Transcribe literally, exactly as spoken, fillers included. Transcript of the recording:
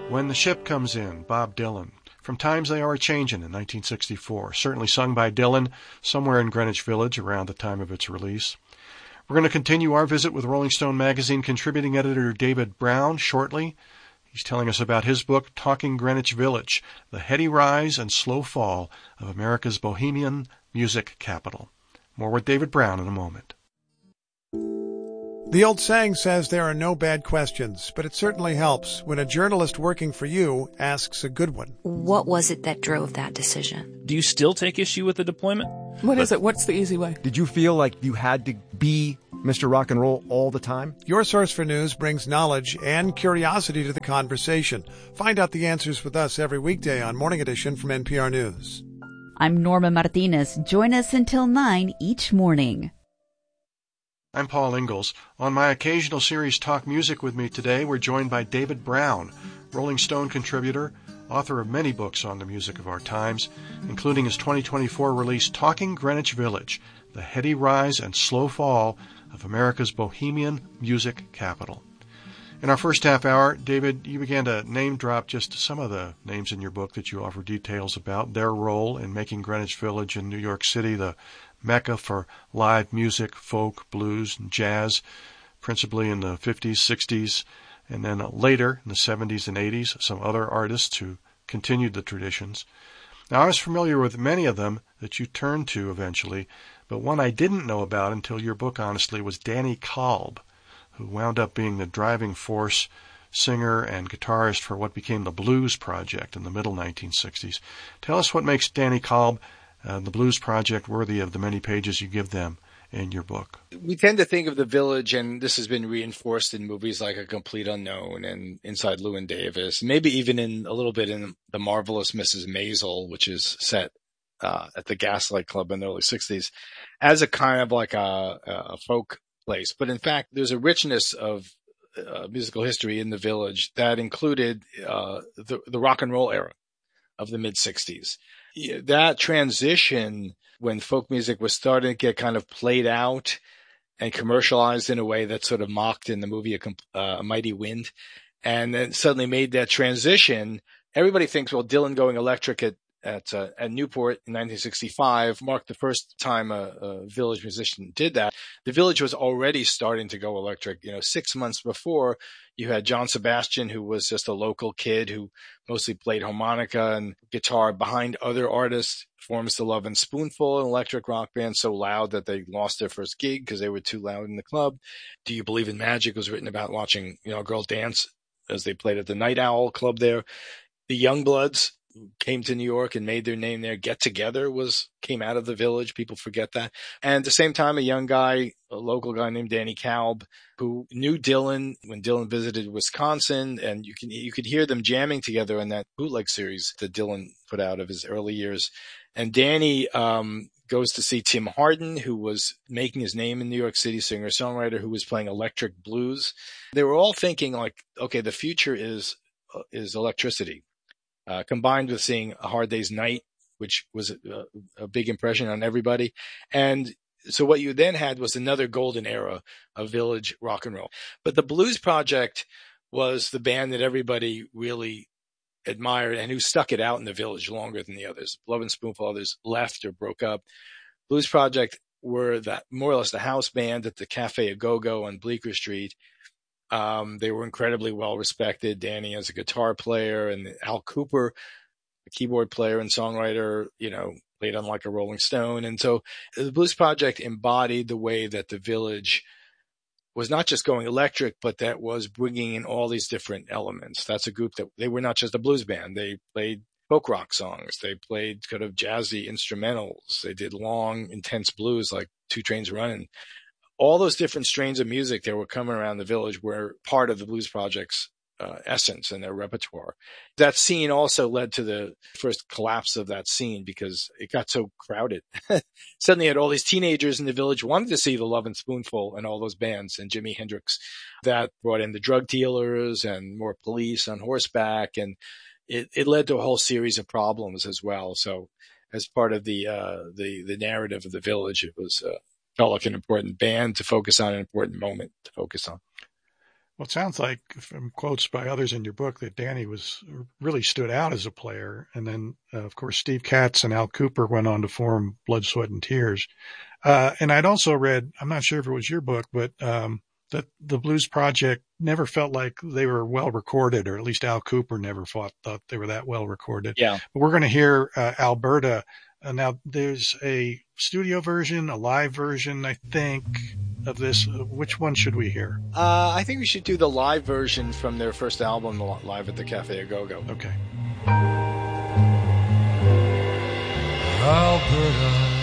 When the Ship Comes In, Bob Dylan. From Times They Are A-Changin' in nineteen sixty-four, certainly sung by Dylan somewhere in Greenwich Village around the time of its release. We're going to continue our visit with Rolling Stone magazine contributing editor David Brown shortly. He's telling us about his book, Talking Greenwich Village, The Heady Rise and Slow Fall of America's Bohemian Music Capital. More with David Brown in a moment. The old saying says there are no bad questions, but it certainly helps when a journalist working for you asks a good one. What was it that drove that decision? Do you still take issue with the deployment? What is it? What's the easy way? Did you feel like you had to be Mister Rock and Roll all the time? Your Source for News brings knowledge and curiosity to the conversation. Find out the answers with us every weekday on Morning Edition from N P R News. I'm Norma Martinez. Join us until nine each morning. I'm Paul Ingalls. On my occasional series Talk Music with me today, we're joined by David Brown, Rolling Stone contributor, author of many books on the music of our times, including his twenty twenty-four release Talking Greenwich Village, The Heady Rise and Slow Fall of America's Bohemian Music Capital. In our first half hour, David, you began to name drop just some of the names in your book that you offer details about, their role in making Greenwich Village in New York City the mecca for live music, folk, blues, and jazz, principally in the fifties, sixties, and then later in the seventies and eighties, some other artists who continued the traditions. Now, I was familiar with many of them that you turned to eventually, but one I didn't know about until your book, honestly, was Danny Kalb, who wound up being the driving force singer and guitarist for what became the Blues Project in the middle nineteen sixties. Tell us what makes Danny Kalb Uh, the Blues Project worthy of the many pages you give them in your book. We tend to think of the Village, and this has been reinforced in movies like A Complete Unknown and Inside Llewyn Davis, maybe even in a little bit in The Marvelous Missus Maisel, which is set uh, at the Gaslight Club in the early sixties, as a kind of like a, a folk place. But in fact, there's a richness of uh, musical history in the Village that included uh, the, the rock and roll era of the mid-sixties. That transition, when folk music was starting to get kind of played out and commercialized in a way that sort of mocked in the movie A, uh, a Mighty Wind, and then suddenly made that transition, everybody thinks, well, Dylan going electric at at, uh, at Newport in nineteen sixty-five marked the first time a, a Village musician did that. The Village was already starting to go electric. You know, six months before, you had John Sebastian, who was just a local kid who mostly played harmonica and guitar behind other artists, forms the Love and Spoonful, an electric rock band so loud that they lost their first gig because they were too loud in the club. Do You Believe in Magic was written about watching, you know, a girl dance as they played at the Night Owl Club there. The Youngbloods came to New York and made their name there. Get Together was came out of the Village. People forget that. And at the same time, a young guy, a local guy named Danny Kalb, who knew Dylan when Dylan visited Wisconsin, and you can you could hear them jamming together in that bootleg series that Dylan put out of his early years. And Danny um, goes to see Tim Hardin, who was making his name in New York City, singer-songwriter who was playing electric blues. They were all thinking like, okay, the future is uh, is electricity. Uh, combined with seeing A Hard Day's Night, which was a, a big impression on everybody. And so what you then had was another golden era of Village rock and roll. But the Blues Project was the band that everybody really admired and who stuck it out in the Village longer than the others. Love and Spoonful, others left or broke up. Blues Project were that more or less the house band at the Cafe A Go-Go on Bleecker Street. Um, they were incredibly well respected. Danny as a guitar player and Al Cooper, a keyboard player and songwriter, you know, played on like a Rolling Stone. And so the Blues Project embodied the way that the Village was not just going electric, but that was bringing in all these different elements. That's a group that they were not just a blues band. They played folk rock songs. They played kind of jazzy instrumentals. They did long, intense blues like Two Trains Running. All those different strains of music that were coming around the Village were part of the Blues Project's uh, essence and their repertoire. That scene also led to the first collapse of that scene because it got so crowded. Suddenly you had all these teenagers in the Village wanted to see the Love and Spoonful and all those bands and Jimi Hendrix. That brought in the drug dealers and more police on horseback, and it, it led to a whole series of problems as well. So as part of the uh, the, the narrative of the Village, it was uh, felt like an important band to focus on, an important moment to focus on. Well, it sounds like from quotes by others in your book that Danny was really stood out as a player. And then, uh, of course, Steve Katz and Al Cooper went on to form Blood, Sweat, and Tears. Uh, and I'd also read, I'm not sure if it was your book, but um, that the Blues Project never felt like they were well recorded, or at least Al Cooper never thought, thought they were that well recorded. Yeah. But we're going to hear uh, Alberta. Uh, now, there's a studio version, a live version, I think, of this. Uh, which one should we hear? Uh, I think we should do the live version from their first album, Live at the Cafe A Go Go. Okay. Alberta,